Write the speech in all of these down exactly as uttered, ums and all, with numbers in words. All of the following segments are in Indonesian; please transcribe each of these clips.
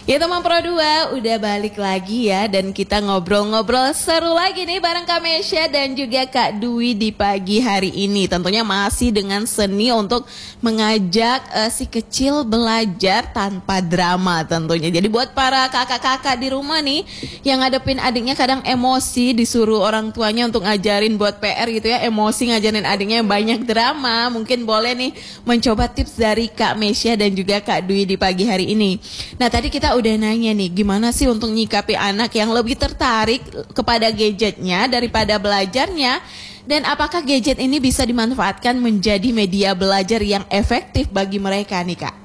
Ya teman Pro dua udah balik lagi ya, dan kita ngobrol-ngobrol seru lagi nih bareng Kak Mesya dan juga Kak Dwi di pagi hari ini. Tentunya masih dengan seni untuk mengajak uh, si kecil belajar tanpa drama tentunya. Jadi buat para kakak-kakak di rumah nih yang ngadepin adiknya kadang emosi, disuruh orang tuanya untuk ngajarin buat P R gitu ya, emosi ngajarin adiknya yang banyak drama, mungkin boleh nih mencoba tips dari Kak Mesya dan juga Kak Dwi di pagi hari ini. Nah tadi kita udah nanya nih, gimana sih untuk nyikapi anak yang lebih tertarik kepada gadgetnya daripada belajarnya, dan apakah gadget ini bisa dimanfaatkan menjadi media belajar yang efektif bagi mereka nih Kak?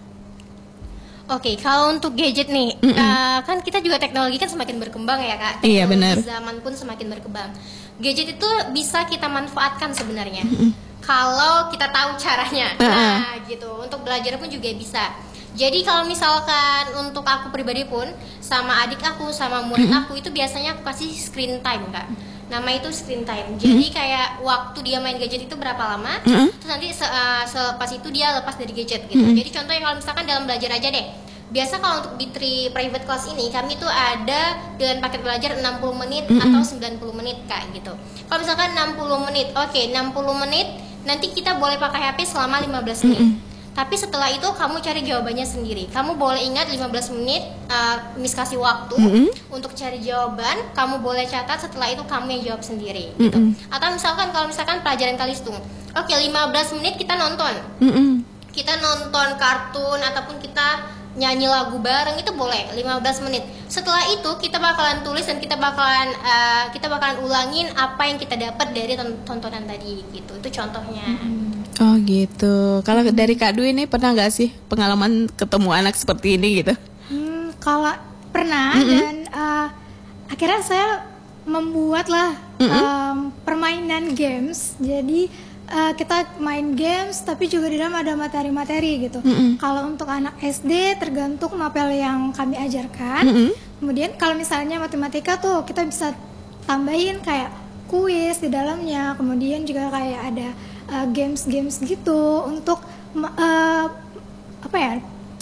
Oke, kalau untuk gadget nih, mm -mm. Uh, kan kita juga teknologi kan semakin berkembang ya Kak. Iya benar. Zaman pun semakin berkembang. Gadget itu bisa kita manfaatkan sebenarnya, mm -mm. kalau kita tahu caranya. Uh -uh. Nah gitu, untuk belajar pun juga bisa. Jadi kalau misalkan untuk aku pribadi pun sama adik aku sama murid aku itu biasanya aku kasih screen time Kak. Nama itu screen time. Jadi kayak waktu dia main gadget itu berapa lama, terus nanti se uh, selepas itu dia lepas dari gadget gitu. Jadi contohnya kalau misalkan dalam belajar aja deh. Biasa kalau untuk B tiga private class ini kami tuh ada dengan paket belajar enam puluh menit atau sembilan puluh menit Kak gitu. Kalau misalkan enam puluh menit, oke okay, enam puluh menit nanti kita boleh pakai H P selama lima belas menit. Tapi setelah itu kamu cari jawabannya sendiri. Kamu boleh ingat lima belas menit, uh, Miss kasih waktu mm-hmm. untuk cari jawaban. Kamu boleh catat, setelah itu kamu yang jawab sendiri gitu. Mm-hmm. Atau misalkan kalau misalkan pelajaran kalistung, oke okay, lima belas menit kita nonton, mm-hmm. kita nonton kartun ataupun kita nyanyi lagu bareng, itu boleh lima belas menit. Setelah itu kita bakalan tulis dan kita bakalan uh, kita bakalan ulangin apa yang kita dapat dari tontonan tadi gitu. Itu contohnya. Mm-hmm. Oh gitu. Kalau hmm. dari Kak Dwi ini pernah nggak sih pengalaman ketemu anak seperti ini gitu? Hmm, kalau pernah mm -hmm. dan uh, akhirnya saya membuatlah mm -hmm. um, permainan games. Jadi uh, kita main games tapi juga di dalam ada materi-materi gitu. Mm -hmm. Kalau untuk anak S D tergantung mapel yang kami ajarkan. Mm -hmm. Kemudian kalau misalnya matematika tuh kita bisa tambahin kayak kuis di dalamnya. Kemudian juga kayak ada games-games uh, gitu untuk uh, apa ya,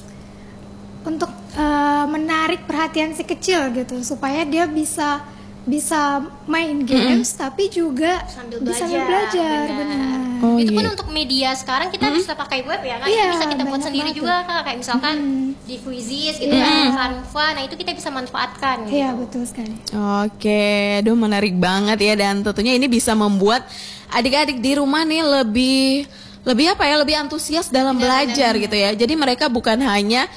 untuk uh, menarik perhatian si kecil gitu supaya dia bisa bisa main games mm-hmm. tapi juga sambil bisa belajar, belajar benar. benar. Oh, itu pun iya. Untuk media sekarang kita mm-hmm. bisa pakai web ya kan, yeah, bisa kita buat sendiri banget. Juga Kak, kayak misalkan mm-hmm. di Quizzes gitu yeah. kan, Canva, nah itu kita bisa manfaatkan. Iya yeah, gitu. Betul sekali. Oke, aduh menarik banget ya, dan tentunya ini bisa membuat adik-adik di rumah nih lebih lebih apa ya, lebih antusias dalam benar, belajar benar, gitu ya. Jadi mereka bukan hanya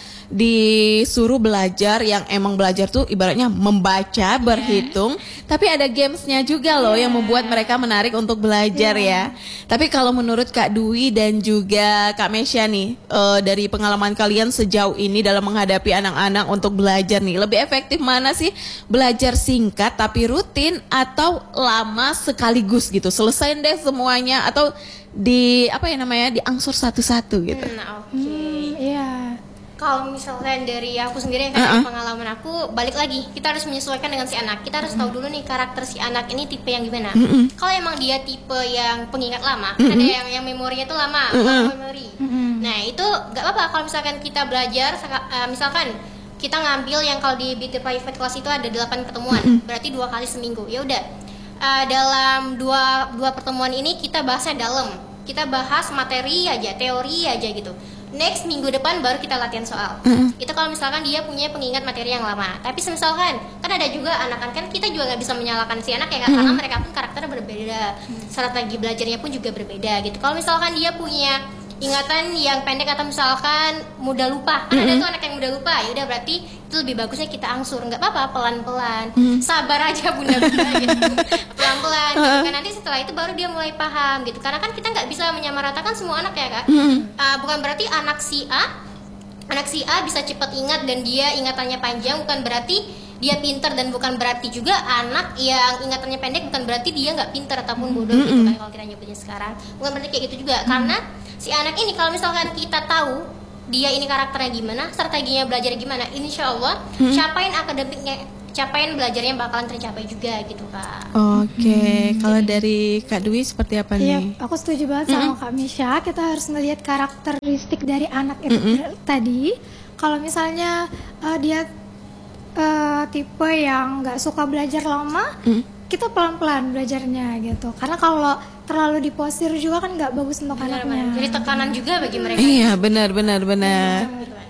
disuruh belajar yang emang belajar tuh ibaratnya membaca, berhitung, yeah. tapi ada gamesnya juga loh yeah. yang membuat mereka menarik untuk belajar yeah. ya. Tapi kalau menurut Kak Dwi dan juga Kak Mesya nih, uh, dari pengalaman kalian sejauh ini dalam menghadapi anak-anak untuk belajar nih, lebih efektif mana sih? Belajar singkat tapi rutin, atau lama sekaligus gitu, selesai deh semuanya, atau di apa ya namanya, diangsur satu-satu gitu? Nah, oke. Okay. Hmm, yeah. Kalau misalnya dari aku sendiri yang uh-uh. pengalaman aku, balik lagi kita harus menyesuaikan dengan si anak. Kita harus uh-uh. tahu dulu nih karakter si anak ini tipe yang gimana. Uh-uh. Kalau emang dia tipe yang pengingat lama, uh-uh. ada yang yang memorinya itu lama, uh-uh. memori. Uh-uh. Nah itu gak apa-apa kalau misalkan kita belajar, uh, misalkan kita ngambil yang kalau di B T private class itu ada delapan pertemuan, uh-uh. berarti dua kali seminggu. Ya udah, uh, dalam dua dua pertemuan ini kita bahasnya dalam, kita bahas materi aja, teori aja gitu. Next minggu depan baru kita latihan soal. Mm-hmm. Itu kalau misalkan dia punya pengingat materi yang lama. Tapi misalkan kan ada juga anak kan kita juga nggak bisa menyalahkan si anak ya, mm-hmm. karena mereka pun karakternya berbeda, mm-hmm. strategi belajarnya pun juga berbeda gitu. Kalau misalkan dia punya ingatan yang pendek atau misalkan mudah lupa, kan mm-hmm. ada tuh anak yang mudah lupa, ya udah berarti itu lebih bagusnya kita angsur, nggak apa-apa, pelan-pelan, mm-hmm. sabar aja bunda-bunda gitu, pelan-pelan gitu kan, nanti setelah itu baru dia mulai paham gitu, karena kan kita nggak bisa menyamaratakan semua anak ya Kak, mm-hmm. uh, bukan berarti anak si A, anak si A bisa cepat ingat dan dia ingatannya panjang, bukan berarti dia pintar, dan bukan berarti juga anak yang ingatannya pendek bukan berarti dia nggak pintar ataupun bodoh mm-hmm. gitu kan kalau kita nyebutnya sekarang, bukan berarti kayak gitu juga, mm-hmm. karena si anak ini kalau misalkan kita tahu dia ini karakternya gimana, strateginya belajar gimana, insya Allah hmm. capaian akademiknya, capaian belajarnya bakalan tercapai juga gitu Kak. Oke, okay. hmm. kalau dari Kak Dwi seperti apa nih? Iya, aku setuju banget sama mm-hmm. Kak Mesya. Kita harus melihat karakteristik dari anak itu mm-hmm. tadi. Kalau misalnya uh, dia uh, tipe yang nggak suka belajar lama, mm. kita pelan-pelan belajarnya gitu. Karena kalau terlalu diposir juga kan nggak bagus untuk benar, anaknya. Benar. Jadi tekanan juga bagi mereka. Iya, benar benar benar.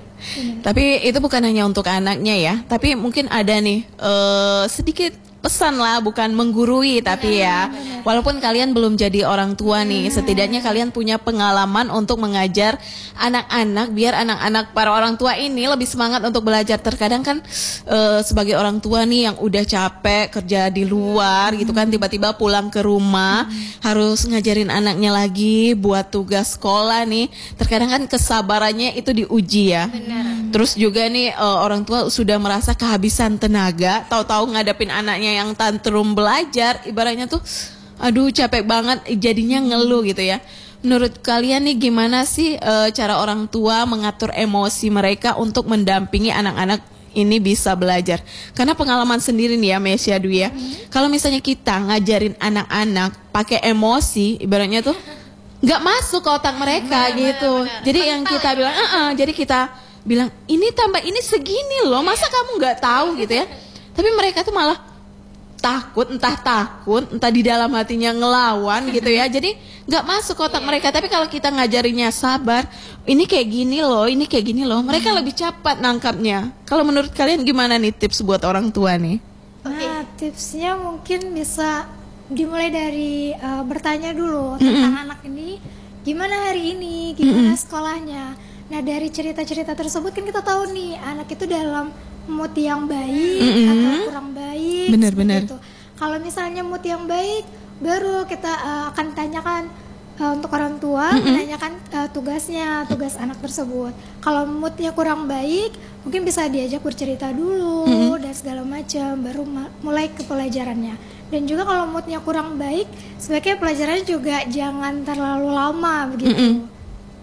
Tapi itu bukan hanya untuk anaknya ya, tapi mungkin ada nih uh, sedikit pesan lah, bukan menggurui tapi ya, walaupun kalian belum jadi orang tua nih, setidaknya kalian punya pengalaman untuk mengajar anak-anak biar anak-anak para orang tua ini lebih semangat untuk belajar. Terkadang kan uh, sebagai orang tua nih yang udah capek kerja di luar gitu kan, tiba-tiba pulang ke rumah harus ngajarin anaknya lagi buat tugas sekolah nih, terkadang kan kesabarannya itu diuji ya. Benar. Terus juga nih uh, orang tua sudah merasa kehabisan tenaga, tahu-tahu ngadepin anaknya yang tantrum belajar, ibaratnya tuh aduh capek banget, jadinya ngeluh gitu ya. Menurut kalian nih gimana sih uh, cara orang tua mengatur emosi mereka untuk mendampingi anak-anak ini bisa belajar? Karena pengalaman sendiri nih ya Mesya Dwi ya, hmm. kalau misalnya kita ngajarin anak-anak pakai emosi, ibaratnya tuh nggak masuk ke otak mereka benar, gitu. Benar, benar. Jadi Mental yang kita ya, bilang, uh -uh, jadi kita bilang ini tambah ini segini loh, masa kamu nggak tahu gitu ya? Tapi mereka tuh malah takut, entah takut, entah di dalam hatinya ngelawan gitu ya. Jadi nggak masuk kotak mereka. Tapi kalau kita ngajarinya sabar, ini kayak gini loh, ini kayak gini loh, mereka lebih cepat nangkapnya. Kalau menurut kalian gimana nih tips buat orang tua nih? Nah, tipsnya mungkin bisa dimulai dari uh, bertanya dulu tentang mm-hmm. anak ini, gimana hari ini, gimana mm-hmm. sekolahnya. Nah, dari cerita-cerita tersebut kan kita tahu nih anak itu dalam mood yang baik mm-hmm. atau kurang baik. Benar-benar. Kalau misalnya mood yang baik, baru kita uh, akan tanyakan uh, untuk orang tua, mm-hmm. menanyakan uh, tugasnya, tugas anak tersebut. Kalau moodnya kurang baik, mungkin bisa diajak bercerita dulu mm-hmm. dan segala macam, baru ma- mulai ke pelajarannya. Dan juga kalau moodnya kurang baik, sebaiknya pelajarannya juga jangan terlalu lama begitu. Mm-hmm.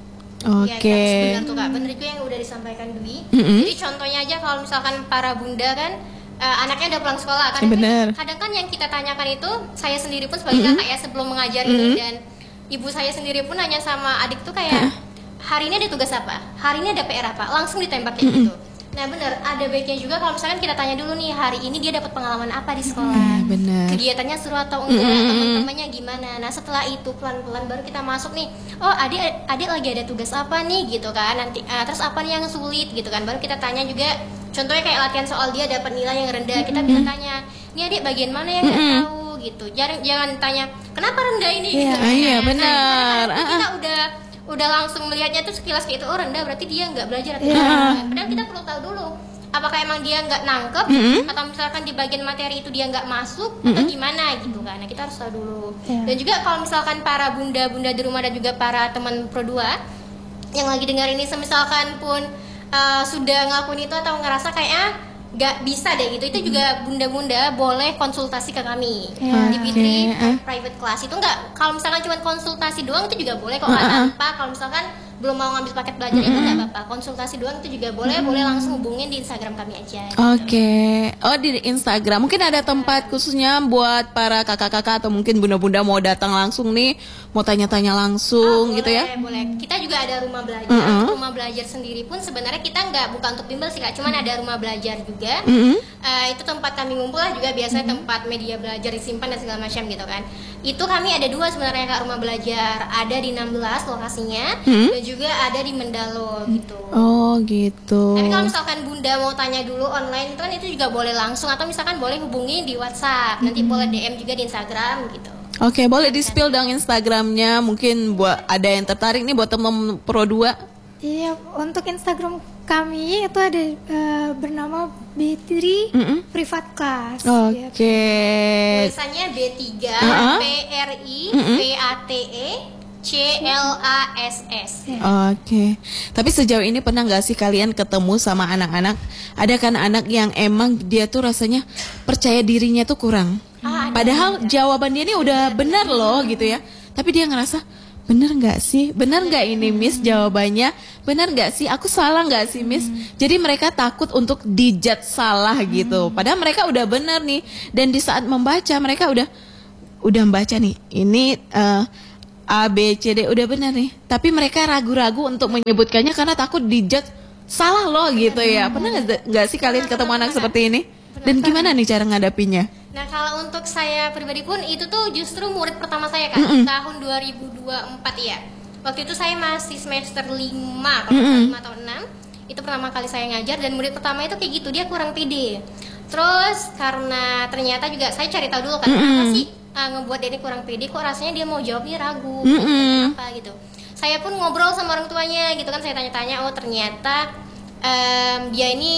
Oke. Okay. Ya, benar tuh Kak, benar itu yang udah disampaikan Dwi. Mm-hmm. Jadi contohnya aja kalau misalkan para bunda kan uh, anaknya udah pulang sekolah kan, kadang kan yang kita tanyakan itu saya sendiri pun sebagai mm-hmm. kakak ya sebelum mengajari mm-hmm. dan ibu saya sendiri pun nanya sama adik tuh kayak hari ini ada tugas apa, hari ini ada P R apa, langsung ditembak kayak mm-hmm. gitu. Nah benar, ada baiknya juga kalau misalkan kita tanya dulu nih hari ini dia dapat pengalaman apa di sekolah, bener. Kegiatannya seru atau enggak, mm-hmm. teman-temannya gimana. Nah setelah itu pelan-pelan baru kita masuk nih, oh adik adik lagi ada tugas apa nih gitu kan, nanti uh, terus apa nih yang sulit gitu kan, baru kita tanya juga. Contohnya kayak latihan soal dia dapat nilai yang rendah, kita bisa tanya, ini adik bagian mana yang nggak mm-hmm. tahu gitu. Jangan jangan tanya kenapa rendah ini. Yeah. Gitu. Ah, iya benar. Nah, kita udah udah langsung melihatnya tuh sekilas kayak itu, oh rendah berarti dia nggak belajar atau yeah. enggak. Padahal kita perlu tahu dulu apakah emang dia nggak nangkep mm-hmm. atau misalkan di bagian materi itu dia nggak masuk mm-hmm. atau gimana gitu kan. Nah kita harus tahu dulu. Yeah. Dan juga kalau misalkan para bunda-bunda di rumah dan juga para teman Pro dua yang lagi dengar ini, semisalkan pun uh, sudah ngelakuin itu atau ngerasa kayaknya nggak bisa deh gitu, itu juga bunda-bunda boleh konsultasi ke kami yeah. di Fitri okay. private class. Itu nggak, kalau misalkan cuma konsultasi doang itu juga boleh kok, nggak uh-uh. tanpa. Kalau misalkan belum mau ngambil paket belajar mm-hmm. itu nggak apa-apa, konsultasi doang itu juga boleh, mm-hmm. boleh langsung hubungin di Instagram kami aja. Gitu. Oke, okay. Oh di Instagram mungkin ada tempat khususnya buat para kakak-kakak atau mungkin bunda-bunda mau datang langsung nih, mau tanya-tanya langsung oh, gitu boleh, ya? Boleh. Kita juga ada rumah belajar. Mm-hmm. Rumah belajar sendiri pun sebenarnya kita nggak bukan untuk bimbel sih Kak, cuman ada rumah belajar juga. Mm-hmm. Uh, itu tempat kami ngumpul lah juga, biasanya mm-hmm. tempat media belajar disimpan dan segala macam gitu kan. Itu kami ada dua sebenarnya Kak, rumah belajar, ada di enam belas lokasinya mm-hmm. dan juga ada di Mendalo gitu. Oh gitu. Tapi kalau misalkan bunda mau tanya dulu online itu kan itu juga boleh langsung, atau misalkan boleh hubungi di WhatsApp, nanti mm-hmm. boleh D M juga di Instagram gitu. Oke, okay, boleh di spill dong Instagramnya, mungkin buat ada yang tertarik nih buat teman Pro dua. Iya, untuk Instagram kami itu ada uh, bernama B tiga mm-hmm. Private Class. Oke. Okay. Tulisannya B tiga uh-huh. P R I V A T E C L A S S. Oke. Okay. Tapi sejauh ini pernah nggak sih kalian ketemu sama anak-anak? Ada kan anak yang emang dia tuh rasanya percaya dirinya tuh kurang. Ah, padahal ada. Jawaban dia ini udah benar loh gitu ya. Tapi dia ngerasa bener nggak sih? Bener nggak ini Miss jawabannya? Bener nggak sih? Aku salah nggak sih Miss? Hmm. Jadi mereka takut untuk dijudge salah gitu. Padahal mereka udah bener nih. Dan di saat membaca mereka udah udah membaca nih. Ini uh, A B C D udah bener nih. Tapi mereka ragu-ragu untuk menyebutkannya karena takut dijudge salah loh gitu ya. Pernah nggak nggak sih kalian ketemu anak seperti ini? Dan gimana nih cara ngadapinya? Nah kalau untuk saya pribadi pun itu tuh justru murid pertama saya kan, di tahun dua ribu dua puluh empat ya. Waktu itu saya masih semester lima, kalau lima atau enam. Itu pertama kali saya ngajar, dan murid pertama itu kayak gitu, dia kurang pede. Terus karena ternyata juga saya cari tahu dulu kan, kenapa sih uh, ngebuat dia ini kurang pede, kok rasanya dia mau jawabnya ragu, apa gitu. Saya pun ngobrol sama orang tuanya gitu kan, saya tanya-tanya, oh ternyata um, dia ini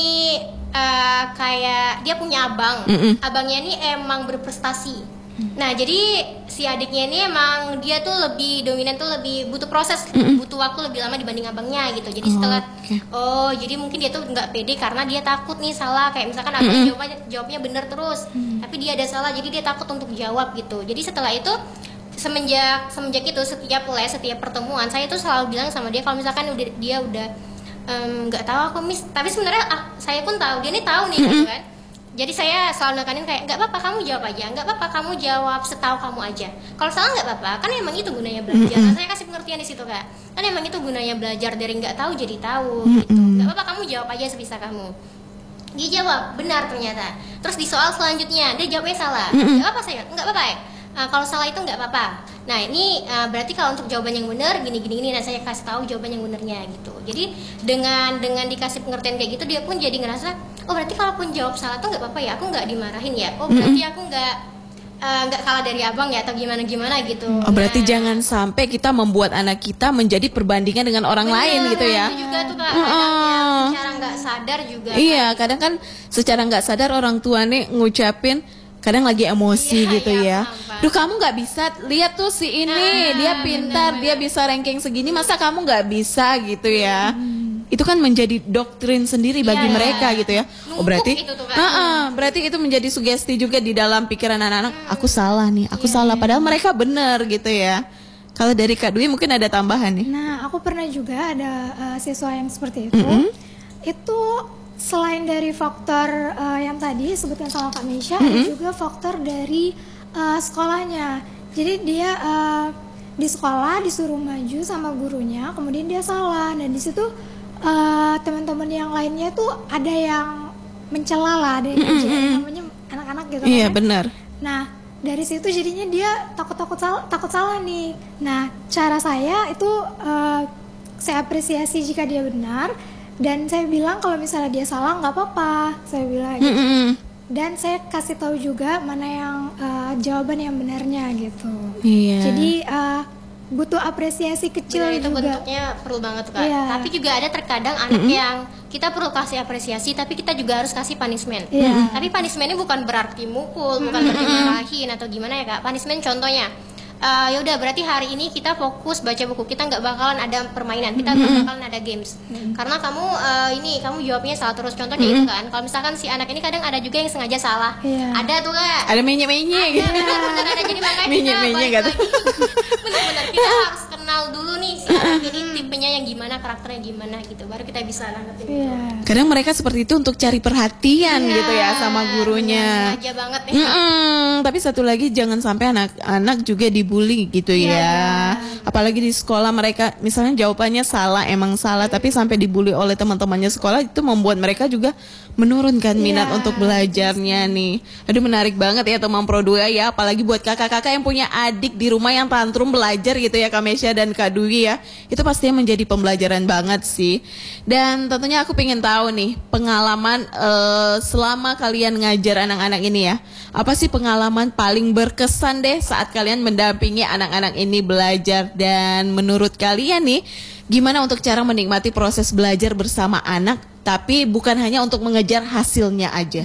uh, kayak dia punya abang, Mm-mm. abangnya ini emang berprestasi. Nah jadi si adiknya ini emang dia tuh lebih dominan, tuh lebih butuh proses, Mm-mm. butuh waktu lebih lama dibanding abangnya gitu. Jadi setelah oh, okay. oh jadi mungkin dia tuh nggak pede karena dia takut nih salah, kayak misalkan abangnya jawabnya jawabnya bener terus, Mm-mm. tapi dia ada salah, jadi dia takut untuk jawab gitu. Jadi setelah itu semenjak semenjak itu setiap les, setiap pertemuan saya tuh selalu bilang sama dia, kalau misalkan udah dia udah nggak um, tahu aku miss, tapi sebenarnya ah, saya pun tahu dia nih tahu nih gitu kan. Jadi saya selalu nekanin kayak nggak apa-apa kamu jawab aja, nggak apa-apa kamu jawab setahu kamu aja. Kalau salah nggak apa-apa, kan emang itu gunanya belajar. Nah, saya kasih pengertian di situ kak. Kan emang itu gunanya belajar, dari nggak tahu jadi tahu gitu. Nggak apa-apa kamu jawab aja sebisa kamu. Dia jawab benar ternyata. Terus di soal selanjutnya dia jawabnya salah. Nggak apa-apa saya, nggak apa-apa ya. Uh, kalau salah itu nggak apa-apa. Nah ini uh, berarti kalau untuk jawaban yang benar gini gini gini, nah saya kasih tahu jawaban yang benernya gitu. Jadi dengan dengan dikasih pengertian kayak gitu, dia pun jadi ngerasa oh berarti kalaupun jawab salah tuh nggak apa-apa ya, aku nggak dimarahin ya. Oh berarti aku nggak nggak uh, kalah dari abang ya, atau gimana gimana gitu. Oh berarti nah, jangan sampai kita membuat anak kita menjadi perbandingan dengan orang bener, lain gitu ya. Itu juga tuh kak, kadang uh, secara nggak sadar juga. Iya kan, kadang kan secara nggak sadar orang tua nih ngucapin, kadang lagi emosi iya, gitu iya, ya. Duh kamu nggak bisa lihat tuh si ini, nah, dia pintar, bener, dia bisa ranking segini, masa kamu nggak bisa gitu ya? Hmm. Itu kan menjadi doktrin sendiri bagi iya, mereka gitu ya. Oh berarti, itu tuh, kan? uh -uh, berarti itu menjadi sugesti juga di dalam pikiran anak-anak. Hmm. Aku salah nih, aku iya, salah. Padahal mereka benar gitu ya. Kalau dari Kak Dwi mungkin ada tambahan nih. Nah aku pernah juga ada uh, siswa yang seperti itu. Mm-hmm. Itu selain dari faktor uh, yang tadi sebutkan sama Kak Meisha, mm-hmm. ada juga faktor dari uh, sekolahnya. Jadi dia uh, di sekolah disuruh maju sama gurunya, kemudian dia salah. Dan di situ uh, teman-teman yang lainnya tuh ada yang mencela lah, ada yang mm-hmm. namanya anak-anak gitu. Iya kan? Benar. Nah dari situ jadinya dia takut-takut salah, takut salah nih. Nah cara saya itu uh, saya apresiasi jika dia benar. Dan saya bilang kalau misalnya dia salah nggak apa-apa, saya bilang gitu. Mm-hmm. Dan saya kasih tahu juga mana yang uh, jawaban yang benarnya gitu. Iya. Jadi uh, butuh apresiasi kecil. Benar, itu juga. Bentuknya perlu banget tuh kak. Iya. Tapi juga ada terkadang anak mm-hmm. yang kita perlu kasih apresiasi, tapi kita juga harus kasih punishment. Iya. Tapi punishmentnya bukan berarti mukul, bukan mm-hmm. berarti marahin atau gimana ya kak. Punishment contohnya. Uh, ya udah berarti hari ini kita fokus baca buku, kita nggak bakalan ada permainan, kita nggak mm-hmm. bakalan ada games, mm-hmm. karena kamu uh, ini kamu jawabnya salah terus, contohnya mm-hmm. gitu kan. Kalau misalkan si anak ini kadang ada juga yang sengaja salah, yeah. ada tuh kak, ada menye-menye gitu, bener-bener ada, jadi makanya kita balik lagi, bener-bener kita harus kenal dulu nih si anak ini tipenya yang gimana, karakternya gimana gitu, baru kita bisa nanggepin. Yeah. Kadang mereka seperti itu untuk cari perhatian yeah. gitu ya sama gurunya. Sengaja banget ya. Mm-mm. Tapi satu lagi jangan sampai anak-anak juga di bully gitu ya, yeah. Apalagi di sekolah mereka misalnya jawabannya salah, emang salah, mm. tapi sampai dibully oleh teman-temannya sekolah, itu membuat mereka juga menurunkan minat yeah. untuk belajarnya nih. Aduh menarik banget ya teman Pro dua ya, apalagi buat kakak-kakak yang punya adik di rumah yang tantrum belajar gitu ya Kak Meisha dan Kak Dwi ya. Itu pastinya menjadi pembelajaran banget sih. Dan tentunya aku pengen tahu nih pengalaman uh, selama kalian ngajar anak-anak ini ya. Apa sih pengalaman paling berkesan deh saat kalian mendampingi anak-anak ini belajar, dan menurut kalian nih gimana untuk cara menikmati proses belajar bersama anak tapi bukan hanya untuk mengejar hasilnya aja?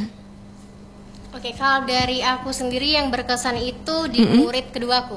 Oke, kalau dari aku sendiri yang berkesan itu di mm-hmm. murid keduaku.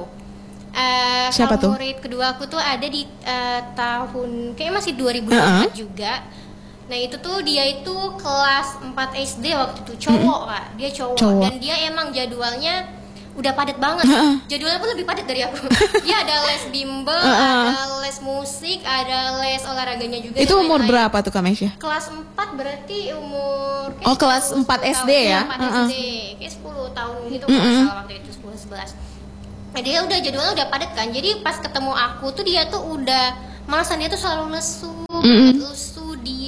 Uh, Siapa tuh? Murid keduaku tuh ada di uh, tahun kayaknya masih dua ribu dua puluh empat uh-huh. juga. Nah itu tuh dia itu kelas empat S D waktu itu, cowok Kak, mm-hmm. dia cowok. cowok dan dia emang jadwalnya udah padat banget, uh-uh. jadwalnya pun lebih padat dari aku. Dia ada les bimbel, uh-uh. ada les musik, ada les olahraganya juga. Itu umur lain-lain. Berapa tuh Kak Meisha? Kelas empat berarti umur oh kelas empat S D ya? empat uh-uh. S D, kayak sepuluh tahun gitu uh-uh. kalau salah waktu itu, sepuluh sebelas. Nah dia udah jadwalnya udah padat kan, jadi pas ketemu aku tuh dia tuh udah malasan, dia tuh selalu lesu, uh-uh. lesu dia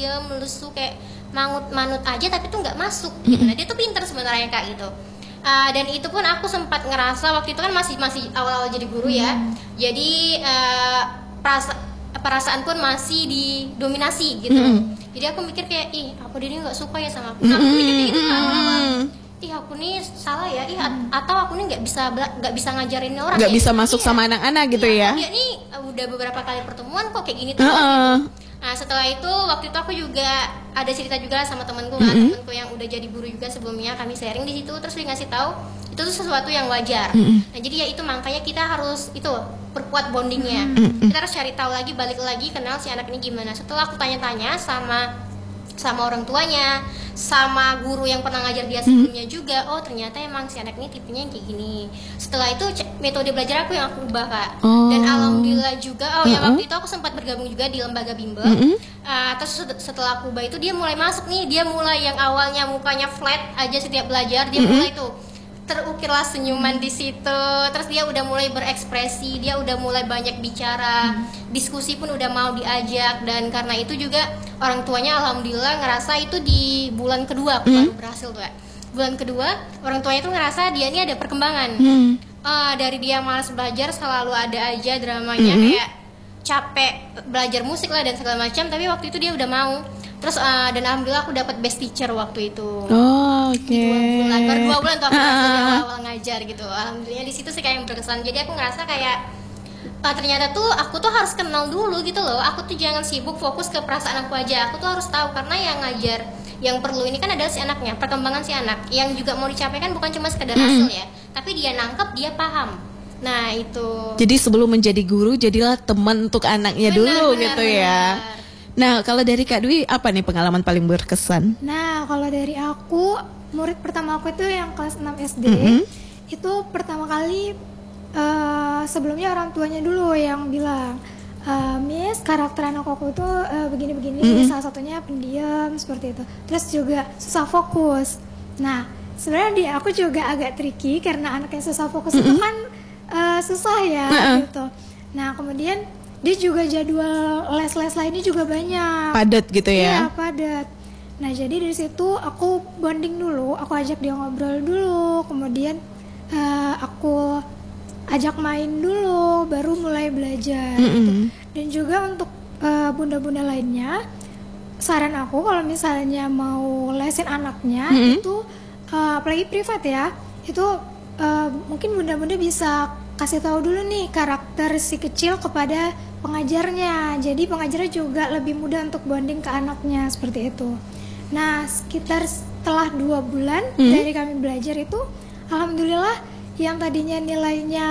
diem lesu kayak mangut-manut aja tapi tuh nggak masuk gitu. Nah dia tuh pinter sebenarnya Kak gitu. Uh, dan itu pun aku sempat ngerasa waktu itu kan masih masih awal-awal jadi guru ya. Hmm. Jadi uh, perasa, perasaan pun masih didominasi gitu. Hmm. Jadi aku mikir kayak ih apa dia nggak suka ya sama aku. Nah, aku mikir kayak gitu kan awal. Ih aku nih salah ya, ih atau aku nih nggak bisa nggak bisa ngajarin orang. Nggak ya, bisa gitu. masuk iya. sama anak-anak gitu iya, ya. Dia nih udah beberapa kali pertemuan kok kayak gini tuh. Uh-uh. Gitu. Nah setelah itu waktu itu aku juga ada cerita juga sama temanku kan, mm-hmm. temanku yang udah jadi guru juga sebelumnya, kami sharing di situ terus dia ngasih tahu itu tuh sesuatu yang wajar. Mm-hmm. Nah jadi ya itu makanya kita harus itu perkuat bondingnya. Mm-hmm. Kita harus cari tahu lagi, balik lagi kenal si anak ini gimana. Setelah aku tanya-tanya sama sama orang tuanya, sama guru yang pernah ngajar dia sebelumnya hmm. juga, oh ternyata emang si anak ini tipenya yang kayak gini. Setelah itu metode belajar aku yang aku ubah Kak. Oh. Dan alhamdulillah juga, oh uh-uh. ya waktu itu aku sempat bergabung juga di lembaga bimbel. Uh-uh. Uh, terus setelah aku ubah itu dia mulai masuk nih, dia mulai yang awalnya mukanya flat aja setiap belajar, dia uh-uh. mulai tuh terukirlah senyuman di situ. Terus dia udah mulai berekspresi, dia udah mulai banyak bicara, hmm. diskusi pun udah mau diajak. Dan karena itu juga orang tuanya alhamdulillah ngerasa itu di bulan kedua aku hmm. baru berhasil tuh ya. Bulan kedua orang tuanya itu ngerasa dia ini ada perkembangan. hmm. uh, Dari dia malas belajar selalu ada aja dramanya, hmm. kayak capek belajar musik lah dan segala macam. Tapi waktu itu dia udah mau. Terus uh, dan alhamdulillah aku dapat best teacher waktu itu. Oh, oke. Okay. Dua bulan, baru dua bulan tuh aku uh. awal-awal ngajar gitu. Alhamdulillah di situ sih kayak yang berkesan. Jadi aku ngerasa kayak uh, ternyata tuh aku tuh harus kenal dulu gitu loh. Aku tuh jangan sibuk fokus ke perasaan aku aja. Aku tuh harus tahu karena yang ngajar, yang perlu ini kan adalah si anaknya, perkembangan si anak. Yang juga mau dicapai kan bukan cuma sekedar hasil mm. ya, tapi dia nangkep, dia paham. Nah itu. Jadi sebelum menjadi guru, jadilah teman untuk anaknya benar, dulu benar, gitu benar. ya. Nah, kalau dari Kak Dwi, apa nih pengalaman paling berkesan? Nah, kalau dari aku, murid pertama aku itu yang kelas enam S D, mm-hmm. itu pertama kali uh, sebelumnya orang tuanya dulu yang bilang, uh, Miss, karakter anak aku itu uh, begini-begini, mm-hmm. salah satunya pendiam, seperti itu. Terus juga susah fokus. Nah, sebenarnya di aku juga agak tricky, karena anak yang susah fokus mm-hmm. itu kan uh, susah ya, uh-uh. gitu. Nah, kemudian dia juga jadwal les-les lainnya juga banyak. Padat gitu ya? Iya, padat. Nah, jadi dari situ aku bonding dulu, aku ajak dia ngobrol dulu, kemudian uh, aku ajak main dulu, baru mulai belajar. Mm-hmm. gitu. Dan juga untuk uh, bunda-bunda lainnya, saran aku kalau misalnya mau lesin anaknya, mm-hmm. itu uh, apalagi privat ya, itu uh, mungkin bunda-bunda bisa kasih tahu dulu nih karakter si kecil kepada pengajarnya, jadi pengajarnya juga lebih mudah untuk bonding ke anaknya seperti itu. Nah, sekitar setelah dua bulan hmm. dari kami belajar itu, alhamdulillah yang tadinya nilainya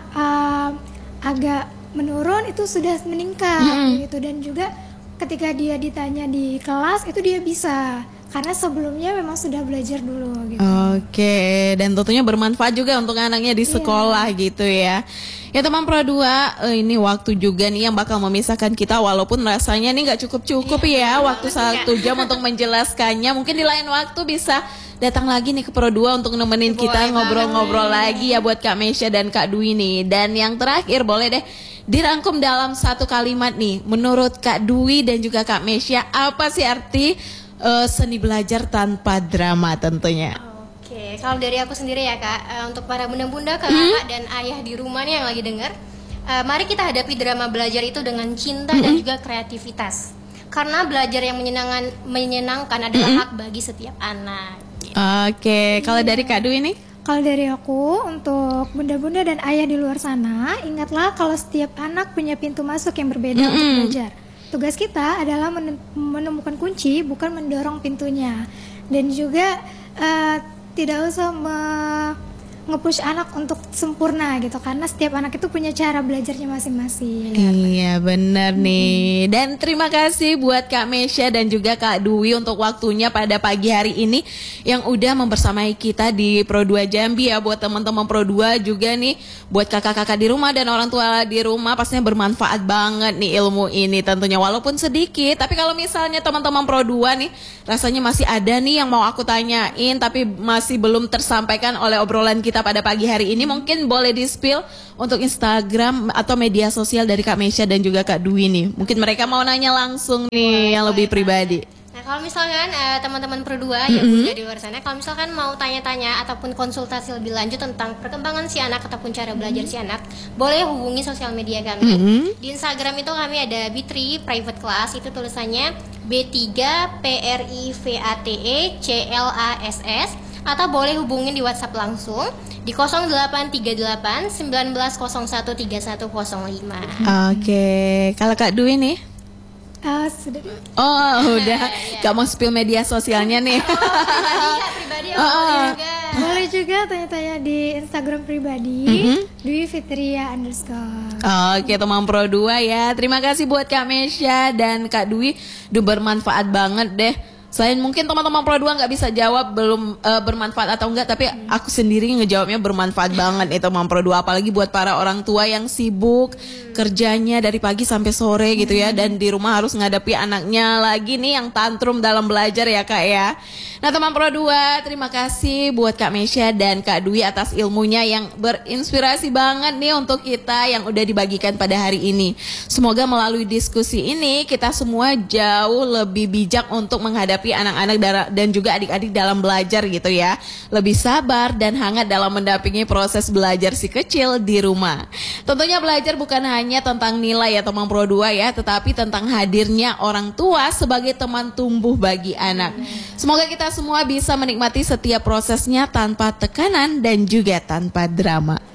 uh, agak menurun itu sudah meningkat hmm. gitu. Dan juga ketika dia ditanya di kelas itu dia bisa, karena sebelumnya memang sudah belajar dulu gitu. Oke, dan tentunya bermanfaat juga untuk anaknya di sekolah yeah. gitu ya. Ya teman Pro dua, ini waktu juga nih yang bakal memisahkan kita, walaupun rasanya nih gak cukup-cukup yeah, ya waktu satu jam untuk menjelaskannya. Mungkin di lain waktu bisa datang lagi nih ke Pro dua untuk nemenin boleh kita ngobrol-ngobrol lagi ya buat Kak Mesya dan Kak Dwi nih. Dan yang terakhir boleh deh dirangkum dalam satu kalimat nih, menurut Kak Dwi dan juga Kak Mesya, apa sih arti Uh, seni belajar tanpa drama tentunya? Oke, kalau dari aku sendiri ya Kak, uh, untuk para bunda-bunda, kakak hmm? dan ayah di rumah nih yang lagi dengar, uh, mari kita hadapi drama belajar itu dengan cinta hmm? dan juga kreativitas. Karena belajar yang menyenangkan, menyenangkan adalah hmm? hak bagi setiap anak. Gitu. Oke, kalau dari Kak Dwi nih? Kalau dari aku, untuk bunda-bunda dan ayah di luar sana, ingatlah kalau setiap anak punya pintu masuk yang berbeda hmm? untuk belajar. Tugas kita adalah menemukan kunci, bukan mendorong pintunya. Dan juga uh, tidak usah me- nge-push anak untuk sempurna gitu, karena setiap anak itu punya cara belajarnya masing-masing. Iya benar hmm. nih. Dan terima kasih buat Kak Mesya dan juga Kak Dwi untuk waktunya pada pagi hari ini yang udah membersamai kita di Pro dua Jambi ya. Buat teman-teman Pro dua juga nih, buat kakak-kakak di rumah dan orang tua di rumah, pastinya bermanfaat banget nih ilmu ini tentunya, walaupun sedikit. Tapi kalau misalnya teman-teman Pro dua nih rasanya masih ada nih yang mau aku tanyain tapi masih belum tersampaikan oleh obrolan kita kita pada pagi hari ini. Mungkin boleh di-spill untuk Instagram atau media sosial dari Kak Mesya dan juga Kak Dwi nih. Mungkin mereka mau nanya langsung nih yang lebih pribadi. Nah, kalau misalkan uh, teman-teman Pro dua yang mm-hmm. udah di luar sana, kalau misalkan mau tanya-tanya ataupun konsultasi lebih lanjut tentang perkembangan si anak ataupun cara belajar mm-hmm. si anak, boleh hubungi sosial media kami. Mm-hmm. Di Instagram itu kami ada B tiga Private Class, itu tulisannya B tiga P R I V A T E C L A S S, atau boleh hubungin di WhatsApp langsung di nol delapan tiga delapan sembilan nol nol satu tiga satu nol lima. Oke, kalau Kak Dwi nih? Uh, sudah. Oh, udah. Yeah. Gak mau spill media sosialnya nih. Oh, pribadi, pribadi oh, oh. juga. Boleh juga tanya-tanya di Instagram pribadi, mm-hmm. Dwi Fitria underscore. Oke, teman Pro dua ya. Terima kasih buat Kak Mesya dan Kak Dwi. Duh, bermanfaat banget deh. Selain mungkin teman-teman Pro dua nggak bisa jawab belum uh, bermanfaat atau enggak, tapi hmm. aku sendiri ngejawabnya bermanfaat banget nih teman Pro dua, apalagi buat para orang tua yang sibuk hmm. kerjanya dari pagi sampai sore gitu ya, dan di rumah harus ngadapi anaknya lagi nih yang tantrum dalam belajar ya Kak ya. Nah teman Pro dua, terima kasih buat Kak Mesya dan Kak Dwi atas ilmunya yang berinspirasi banget nih untuk kita yang udah dibagikan pada hari ini. Semoga melalui diskusi ini kita semua jauh lebih bijak untuk menghadapi anak-anak dan juga adik-adik dalam belajar gitu ya. Lebih sabar dan hangat dalam mendampingi proses belajar si kecil di rumah. Tentunya belajar bukan hanya tentang nilai ya teman Pro dua ya, tetapi tentang hadirnya orang tua sebagai teman tumbuh bagi anak. Semoga kita semua bisa menikmati setiap prosesnya tanpa tekanan dan juga tanpa drama.